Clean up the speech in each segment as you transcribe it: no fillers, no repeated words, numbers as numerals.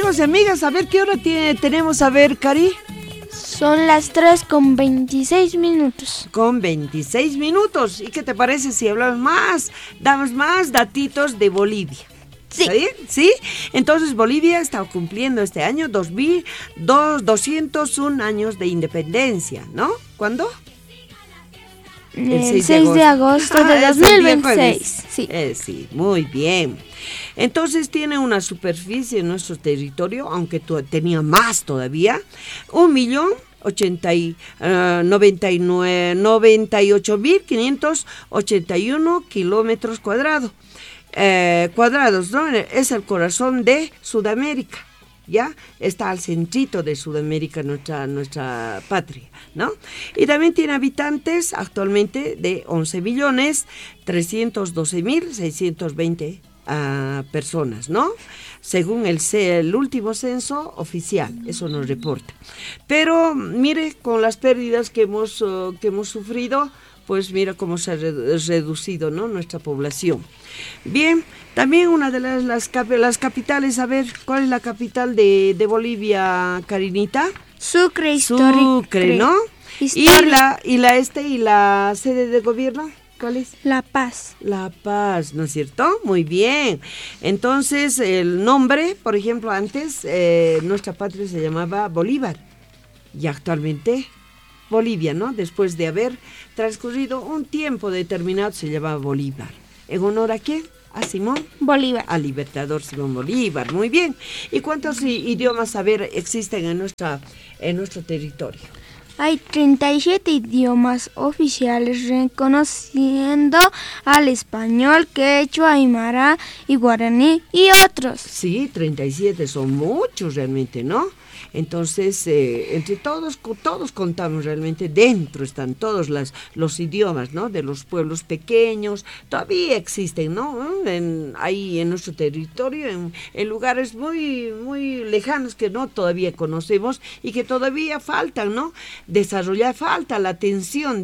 amigos y amigas, a ver qué hora tenemos, a ver, Cari. Son las 3:26. Con 26 minutos. ¿Y qué te parece si hablamos más, damos más datitos de Bolivia? Sí. ¿Está bien? ¿Sí? Entonces Bolivia está cumpliendo este año 201 años de independencia, ¿no? ¿Cuándo? El 6 de agosto de 2026. Sí. Sí, muy bien. Entonces tiene una superficie en nuestro territorio, aunque tenía más todavía, 1.098.581 kilómetros cuadrados, ¿no? Es el corazón de Sudamérica. Ya está al centrito de Sudamérica, nuestra patria, ¿no? Y también tiene habitantes actualmente de 11.312.620 personas, ¿no? Según el último censo oficial, eso nos reporta. Pero mire, con las pérdidas que hemos sufrido, pues mira cómo se ha reducido, ¿no? Nuestra población. Bien, también una de las capitales, a ver, ¿cuál es la capital de Bolivia, Karinita? Sucre, histórico. Sucre, ¿no? Histórico. ¿Y la sede de gobierno? ¿Cuál es? La Paz. La Paz, ¿no es cierto? Muy bien. Entonces, el nombre, por ejemplo, antes nuestra patria se llamaba Bolívar y actualmente Bolivia, ¿no? Después de haber transcurrido un tiempo determinado se llamaba Bolívar. ¿En honor a quién? A Simón Bolívar. Al libertador Simón Bolívar, muy bien. ¿Y cuántos idiomas, a ver, existen en nuestro territorio? Hay 37 idiomas oficiales, reconociendo al español, quechua, aymara y guaraní y otros. Sí, 37 son muchos realmente, ¿no? Entonces, entre todos contamos realmente, dentro están todos los idiomas, ¿no? De los pueblos pequeños, todavía existen, ¿no? Ahí en nuestro territorio, en lugares muy, muy lejanos que no todavía conocemos y que todavía faltan, ¿no? Desarrollar, falta la atención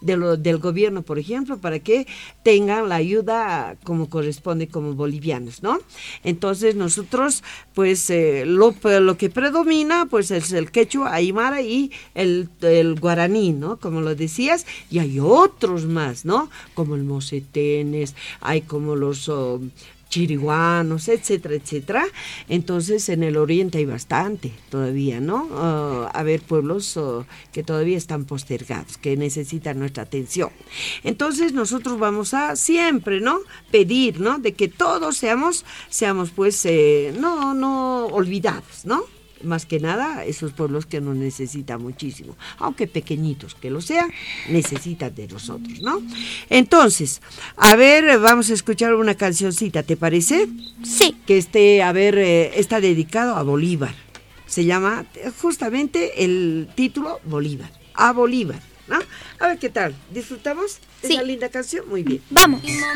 del gobierno, por ejemplo, para que tengan la ayuda como corresponde como bolivianos, ¿no? Entonces, nosotros, pues, lo que predomina, pues es el quechua, aymara y el guaraní, ¿no? Como lo decías, y hay otros más, ¿no? Como el mocetenes, hay como los chiriguanos, etcétera, etcétera. Entonces, en el oriente hay bastante todavía, ¿no? A ver, pueblos que todavía están postergados, que necesitan nuestra atención. Entonces, nosotros vamos a siempre, ¿no? Pedir, ¿no? De que todos seamos pues, no olvidados, ¿no? Más que nada, esos pueblos que nos necesitan muchísimo, aunque pequeñitos que lo sean, necesitan de nosotros, ¿no? Entonces, a ver, vamos a escuchar una cancioncita, ¿te parece? Sí. Que está dedicado a Bolívar. Se llama justamente el título Bolívar, a Bolívar, ¿no? A ver qué tal, ¿disfrutamos esa linda canción? Muy bien. Vamos.